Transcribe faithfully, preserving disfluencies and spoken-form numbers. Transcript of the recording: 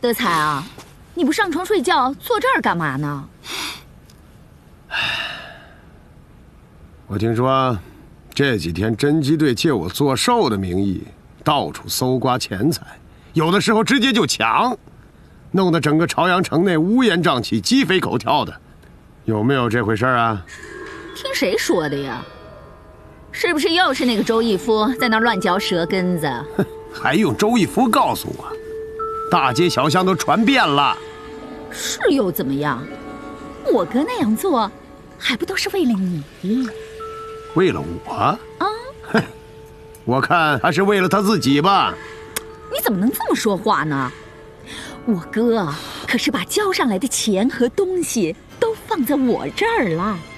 德才啊，你不上床睡觉，坐这儿干嘛呢？ 我听说这几天侦缉队借我做寿的名义，到处搜刮钱财，有的时候直接就抢，弄得整个朝阳城内乌烟瘴气、鸡飞狗跳的，有没有这回事啊？ 听谁说的呀？是不是又是那个周义夫在那乱嚼舌根子？ 还用周义夫告诉我？大街小巷都传遍了。 是又怎么样？我哥那样做，还不都是为了你？ 为了我？啊？哼，我看还是为了他自己吧。 你怎么能这么说话呢？我哥可是把交上来的钱和东西都放在我这儿了。